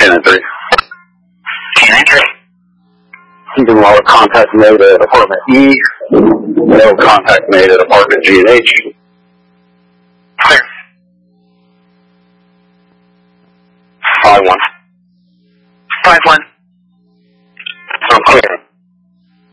Cannon 3. Cannon 3. Keeping all contact made at apartment E. No contact made at apartment G and H. Clear. 5-1. 5-1. I'm clear.